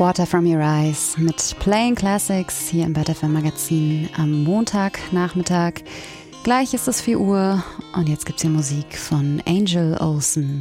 Water from Your Eyes mit Playing Classics hier im Bad FM Magazin am Montagnachmittag. Gleich ist es 4 Uhr und jetzt gibt's hier Musik von Angel Olsen.